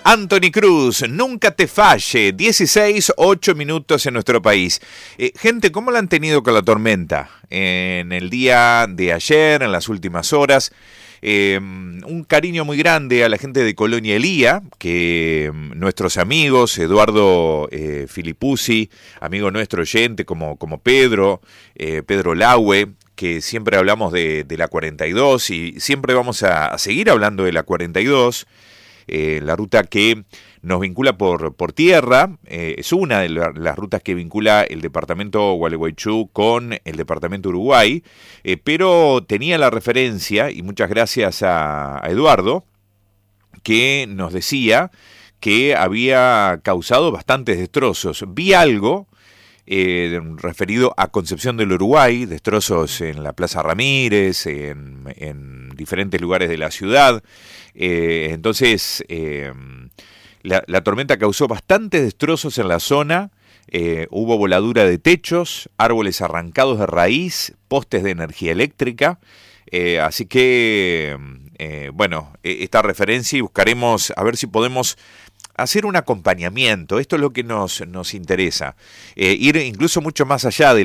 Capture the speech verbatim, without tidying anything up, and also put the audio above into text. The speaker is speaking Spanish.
Anthony Cruz, nunca te falle, dieciséis, ocho minutos en nuestro país. Eh, gente, ¿cómo la han tenido con la tormenta? En el día de ayer, en las últimas horas, eh, un cariño muy grande a la gente de Colonia Elía, que nuestros amigos, Eduardo eh, Filipuzzi, amigo nuestro oyente, como, como Pedro, eh, Pedro Laue, que siempre hablamos de, de la cuarenta y dos y siempre vamos a, a seguir hablando de la cuarenta y dos. Eh, la ruta que nos vincula por, por tierra, eh, es una de la, las rutas que vincula el departamento Gualeguaychú con el departamento Uruguay, eh, pero tenía la referencia, y muchas gracias a, a Eduardo, que nos decía que había causado bastantes destrozos. Vi algo eh, referido a Concepción del Uruguay, destrozos en la Plaza Ramírez, en, en diferentes lugares de la ciudad. Eh, entonces, eh, la, la tormenta causó bastantes destrozos en la zona. Eh, hubo voladura de techos, árboles arrancados de raíz, postes de energía eléctrica. Eh, así que, eh, bueno, esta referencia, y buscaremos a ver si podemos hacer un acompañamiento. Esto es lo que nos, nos interesa. Eh, ir incluso mucho más allá de